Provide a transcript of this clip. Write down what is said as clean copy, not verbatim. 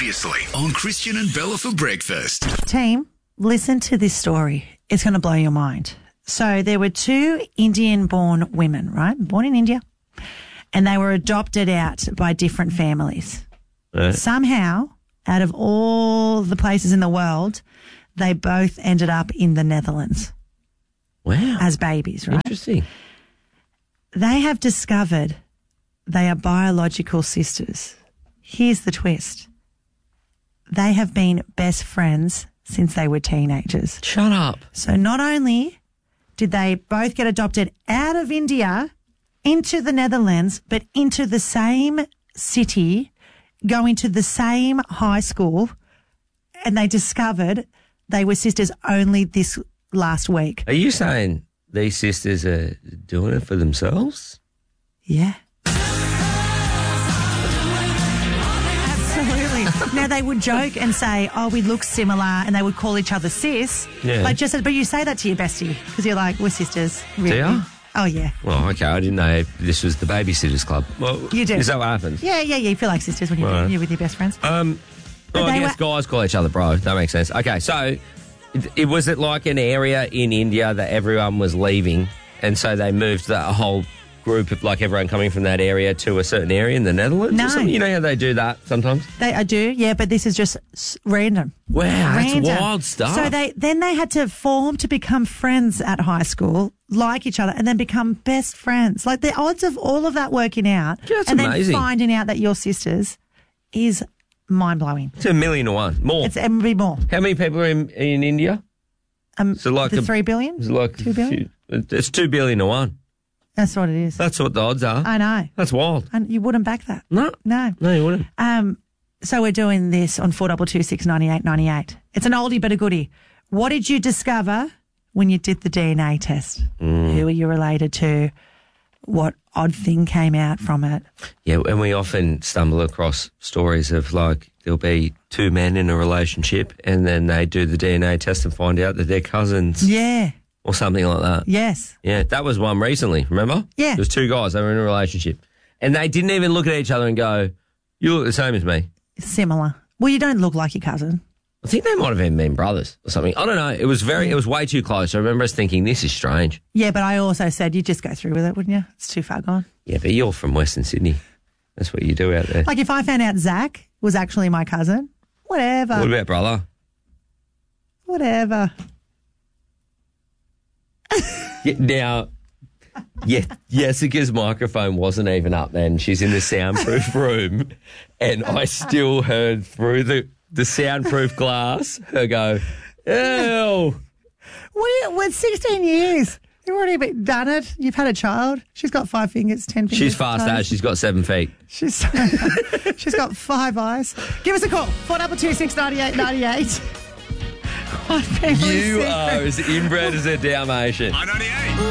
Previously on Christian and Bella for breakfast. Team, listen to this story. It's going to blow your mind. So there were two Indian-born women, right? Born in India. And they were adopted out by different families. Somehow, out of all the places in the world, they both ended up in the Netherlands. Wow. As babies, right? Interesting. They have discovered they are biological sisters. Here's the twist. They have been best friends since they were teenagers. Shut up. So not only did they both get adopted out of India into the Netherlands, but into the same city, going to the same high school, and they discovered they were sisters only this last week. Are you saying these sisters are doing it for themselves? Yeah. Absolutely. Now, they would joke and say, oh, we look similar, and they would call each other sis. Yeah. But you say that to your bestie because you're like, we're sisters. Really? Do you? Oh, yeah. Well, okay, I didn't know this was the Babysitters Club. Well, You do. Is that what happens? Yeah, you feel like sisters when you're with your best friends. Well, I they guess guys call each other bro. That makes sense. Okay, so was it like an area in India that everyone was leaving, and so they moved the whole group of like everyone coming from that area to a certain area in the Netherlands? No. Or something? You know how they do that sometimes? I do, yeah, but this is just random. Wow, that's Random. wild stuff. So they had to form to become friends at high school, like each other, and then become best friends. Like the odds of all of that working out that's and amazing. then finding out that you're sisters is mind-blowing. It's 1,000,000 to 1. More. It's be more. How many people are in India? So like the 3 billion? It's like 2 billion? It's 2,000,000,000 to 1. That's what it is. That's what the odds are. I know. That's wild. And you wouldn't back that. No, you wouldn't. So we're doing this on 4226 9898. It's an oldie but a goodie. What did you discover when you did the DNA test? Who are you related to? What odd thing came out from it? Yeah, and we often stumble across stories of like there'll be two men in a relationship and then they do the DNA test and find out that they're cousins. Yeah. Or something like that. Yes. Yeah, that was one recently, remember? Yeah. There was two guys, they were in a relationship. And they didn't even look at each other and go, you look the same as me. Similar. Well, you don't look like your cousin. I think they might have even been brothers or something. I don't know. It was way too close. I remember us thinking, this is strange. Yeah, but I also said you'd just go through with it, wouldn't you? It's too far gone. Yeah, but you're from Western Sydney. That's what you do out there. Like if I found out Zach was actually my cousin, whatever. What about brother? Whatever. Now, Jessica's microphone wasn't even up then. She's in the soundproof room, and I still heard through the soundproof glass her go, ew. What, 16 years. You've already done it. You've had a child. She's got 5 fingers, 10 fingers. She's fast toes. as. She's got 7 feet. She's got 5 eyes. Give us a call. 4226 9898. You are as inbred as a Dalmatian. I 98.